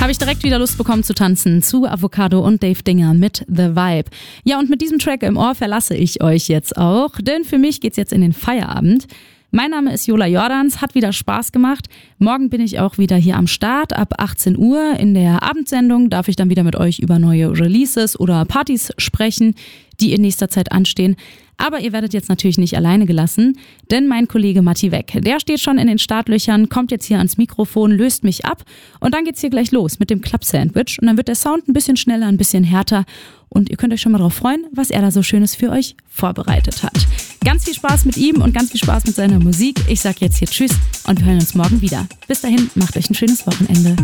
habe ich direkt wieder Lust bekommen zu tanzen zu Avocado und Dave Dinger mit The Vibe. Ja, und mit diesem Track im Ohr verlasse ich euch jetzt auch, denn für mich geht's jetzt in den Feierabend. Mein Name ist Jola Jordans, hat wieder Spaß gemacht. Morgen bin ich auch wieder hier am Start. Ab 18 Uhr in der Abendsendung darf ich dann wieder mit euch über neue Releases oder Partys sprechen, die in nächster Zeit anstehen. Aber ihr werdet jetzt natürlich nicht alleine gelassen, denn mein Kollege Matti Weck, der steht schon in den Startlöchern, kommt jetzt hier ans Mikrofon, löst mich ab und dann geht's hier gleich los mit dem Club-Sandwich und dann wird der Sound ein bisschen schneller, ein bisschen härter und ihr könnt euch schon mal drauf freuen, was er da so Schönes für euch vorbereitet hat. Ganz viel Spaß mit ihm und ganz viel Spaß mit seiner Musik. Ich sag jetzt hier Tschüss und wir hören uns morgen wieder. Bis dahin, macht euch ein schönes Wochenende.